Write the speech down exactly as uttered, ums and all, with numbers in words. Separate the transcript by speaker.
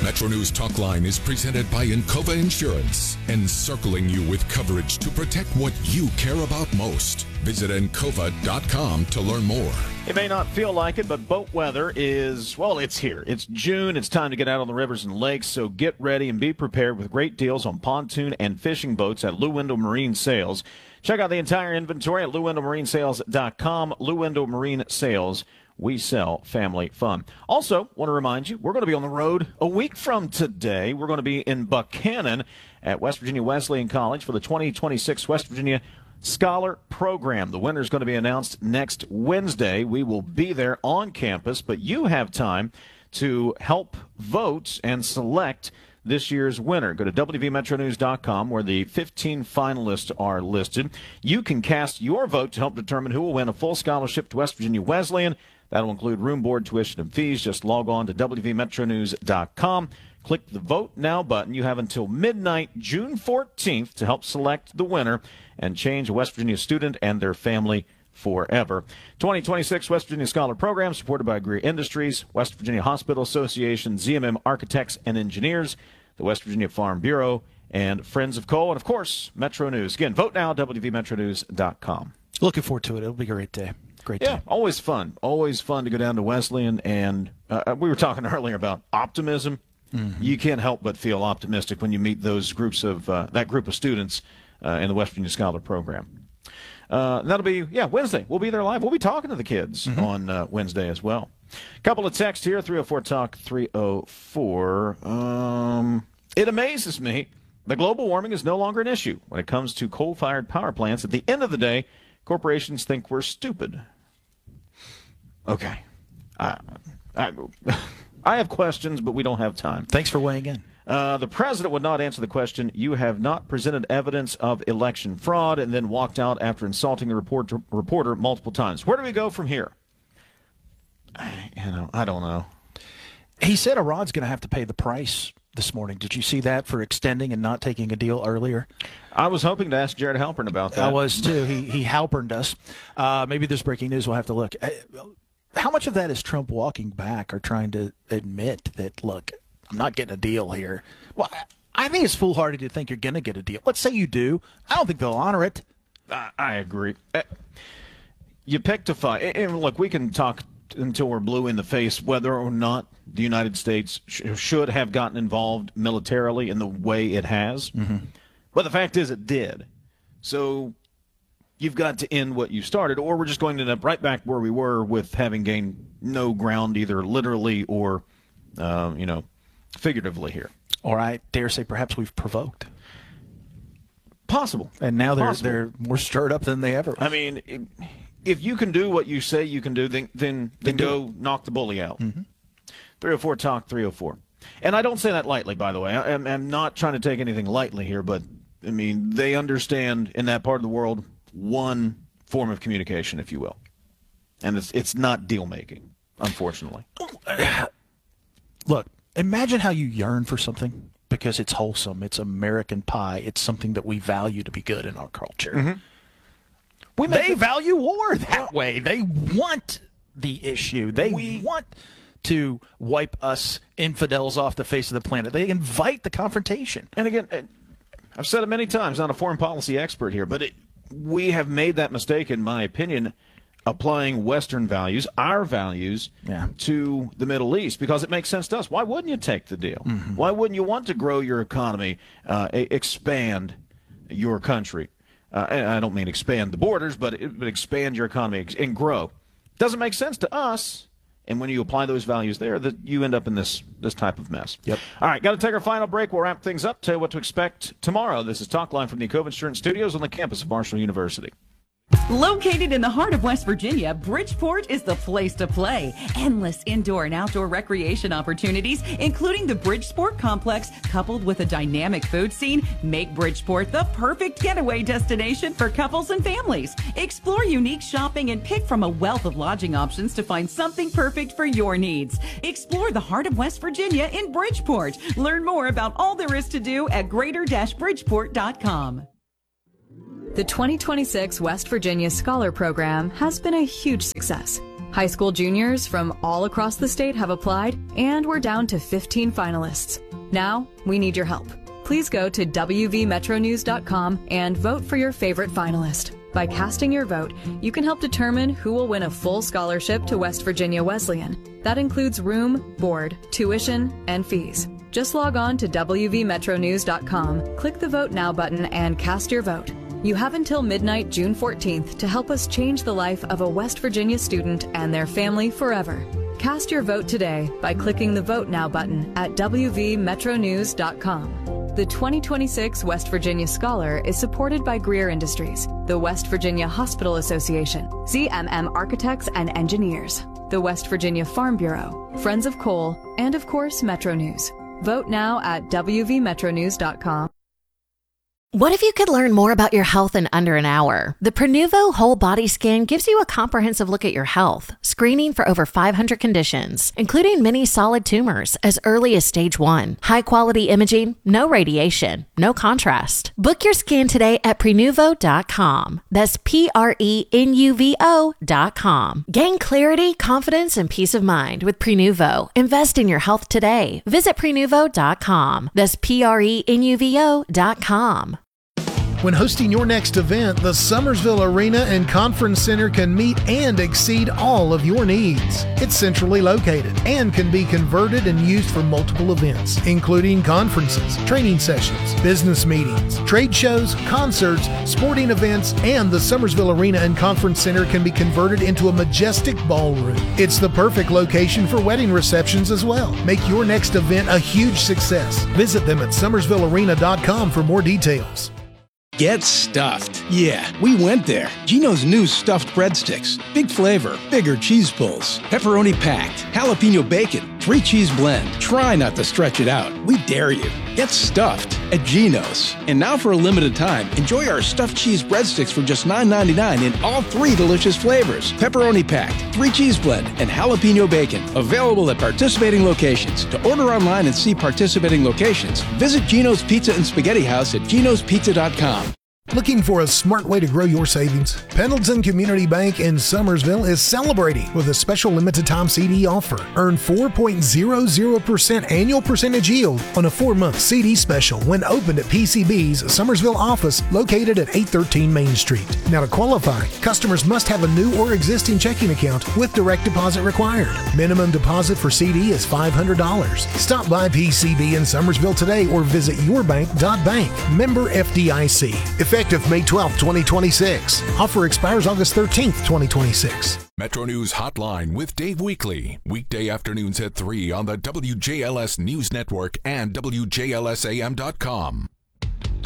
Speaker 1: Metro News Talk Line is presented by Encova Insurance, encircling you with coverage to protect what you care about most. Visit encova dot com to learn more.
Speaker 2: It may not feel like it, but boat weather is, well, it's here. It's June. It's time to get out on the rivers and lakes, so get ready and be prepared with great deals on pontoon and fishing boats at Lou Wendell Marine Sales. Check out the entire inventory at lou wendell marine sales dot com. Lou Wendell Marine Sales. We sell family fun. Also, want to remind you, we're going to be on the road a week from today. We're going to be in Buchanan at West Virginia Wesleyan College for the twenty twenty-six West Virginia Scholar Program. The winner is going to be announced next Wednesday. We will be there on campus, but you have time to help vote and select this year's winner. Go to w v metro news dot com where the fifteen finalists are listed. You can cast your vote to help determine who will win a full scholarship to West Virginia Wesleyan. That'll include room, board, tuition, and fees. Just log on to w v metro news dot com. Click the Vote Now button. You have until midnight, June fourteenth, to help select the winner and change a West Virginia student and their family forever. twenty twenty-six West Virginia Scholar Program, supported by Greer Industries, West Virginia Hospital Association, Z M M Architects and Engineers, the West Virginia Farm Bureau, and Friends of Coal, and, of course, Metro News. Again, vote now, w v metro news dot com.
Speaker 3: Looking forward to it. It'll be a great day. Great
Speaker 2: yeah,
Speaker 3: day.
Speaker 2: Always fun. Always fun to go down to Wesleyan. And uh, we were talking earlier about optimism. Mm-hmm. You can't help but feel optimistic when you meet those groups of uh, that group of students uh, in the West Virginia Scholar Program. Uh, that'll be, yeah, Wednesday. We'll be there live. We'll be talking to the kids mm-hmm. on uh, Wednesday as well. A couple of texts here, three oh four talk three oh four. Um, it amazes me that global warming is no longer an issue when it comes to coal-fired power plants. At the end of the day, corporations think we're stupid. Okay. I, I, I have questions, but we don't have time.
Speaker 3: Thanks for weighing in.
Speaker 2: Uh, the president would not answer the question, you have not presented evidence of election fraud, and then walked out after insulting the reporter, reporter multiple times. Where do we go from here? I, you know, I don't know.
Speaker 3: He said Iran's going to have to pay the price this morning. Did you see that for extending and not taking a deal earlier?
Speaker 2: I was hoping to ask Jared Halpern about that.
Speaker 3: I was, too. He he Halperned us. Uh, maybe there's breaking news. We'll have to look. How much of that is Trump walking back or trying to admit that, look, I'm not getting a deal here? Well, I think it's foolhardy to think you're going to get a deal. Let's say you do. I don't think they'll honor it.
Speaker 2: I, I agree. You picked a fight. And look, we can talk until we're blue in the face whether or not the United States sh- should have gotten involved militarily in the way it has. Mm-hmm. But the fact is it did. So you've got to end what you started, or we're just going to end up right back where we were with having gained no ground either literally or, uh, you know, figuratively here.
Speaker 3: Or I dare say perhaps we've provoked.
Speaker 2: Possible.
Speaker 3: And now they're
Speaker 2: Possible.
Speaker 3: they're more stirred up than they ever.
Speaker 2: I mean, if you can do what you say you can do, then then, then go it. knock the bully out. Mm-hmm. three oh four talk three oh four. And I don't say that lightly, by the way. I, I'm, I'm not trying to take anything lightly here, but, I mean, they understand in that part of the world one form of communication, if you will. And it's it's not deal-making, unfortunately.
Speaker 3: Look, imagine how you yearn for something because it's wholesome. It's American pie. It's something that we value to be good in our culture. Mm-hmm. We they the, value war that way. They want the issue. They we, want to wipe us infidels off the face of the planet. They invite the confrontation.
Speaker 2: And again, I've said it many times, not a foreign policy expert here, but it, we have made that mistake, in my opinion, applying Western values, our values, yeah. to the Middle East because it makes sense to us. Why wouldn't you take the deal? Mm-hmm. Why wouldn't you want to grow your economy, uh, expand your country? Uh, and I don't mean expand the borders, but, but expand your economy and grow. Doesn't make sense to us. And when you apply those values there, that you end up in this this type of mess.
Speaker 3: Yep.
Speaker 2: All right, got to take our final break. We'll wrap things up. Tell you what to expect tomorrow. This is Talk Line from the Encova Insurance Studios on the campus of Marshall University.
Speaker 4: Located in the heart of West Virginia, Bridgeport is the place to play. Endless indoor and outdoor recreation opportunities, including the Bridgesport Complex, coupled with a dynamic food scene, make Bridgeport the perfect getaway destination for couples and families. Explore unique shopping and pick from a wealth of lodging options to find something perfect for your needs. Explore the heart of West Virginia in Bridgeport. Learn more about all there is to do at greater bridgeport dot com.
Speaker 5: The twenty twenty-six West Virginia Scholar Program has been a huge success. High school juniors from all across the state have applied, and we're down to fifteen finalists. Now, we need your help. Please go to W V metro news dot com and vote for your favorite finalist. By casting your vote, you can help determine who will win a full scholarship to West Virginia Wesleyan. That includes room, board, tuition, and fees. Just log on to W V metro news dot com, click the Vote Now button, and cast your vote. You have until midnight June fourteenth to help us change the life of a West Virginia student and their family forever. Cast your vote today by clicking the Vote Now button at W V metro news dot com. The twenty twenty-six West Virginia Scholar is supported by Greer Industries, the West Virginia Hospital Association, Z M M Architects and Engineers, the West Virginia Farm Bureau, Friends of Coal, and of course Metro News. Vote now at W V metro news dot com.
Speaker 6: What if you could learn more about your health in under an hour? The Prenuvo Whole Body Scan gives you a comprehensive look at your health, screening for over five hundred conditions, including many solid tumors as early as stage one. High-quality imaging, no radiation, no contrast. Book your scan today at prenuvo dot com. That's P R E N U V O dot com. Gain clarity, confidence, and peace of mind with Prenuvo. Invest in your health today. Visit prenuvo dot com. That's P R E N U V O dot com.
Speaker 7: When hosting your next event, the Summersville Arena and Conference Center can meet and exceed all of your needs. It's centrally located and can be converted and used for multiple events, including conferences, training sessions, business meetings, trade shows, concerts, sporting events, and the Summersville Arena and Conference Center can be converted into a majestic ballroom. It's the perfect location for wedding receptions as well. Make your next event a huge success. Visit them at summersville arena dot com for more details.
Speaker 8: Get stuffed. Yeah, we went there. Gino's new stuffed breadsticks. Big flavor, bigger cheese pulls, pepperoni packed, jalapeno bacon, three cheese blend. Try not to stretch it out. We dare you. Get stuffed at Gino's. And now for a limited time, enjoy our stuffed cheese breadsticks for just nine ninety-nine in all three delicious flavors. Pepperoni packed, three cheese blend, and jalapeno bacon. Available at participating locations. To order online and see participating locations, visit Gino's Pizza and Spaghetti House at ginos pizza dot com.
Speaker 7: Looking for a smart way to grow your savings? Pendleton Community Bank in Summersville is celebrating with a special limited-time C D offer. Earn four point zero zero percent annual percentage yield on a four-month C D special when opened at P C B's Summersville office located at eight thirteen Main Street. Now, to qualify, customers must have a new or existing checking account with direct deposit required. Minimum deposit for C D is five hundred dollars. Stop by P C B in Summersville today or visit your bank dot bank. Member F D I C. Effective May twelfth, twenty twenty-six. Offer expires August thirteenth, twenty twenty-six.
Speaker 1: Metro News Hotline with Dave Weekly. Weekday afternoons at three on the W J L S News Network and W J L S A M dot com.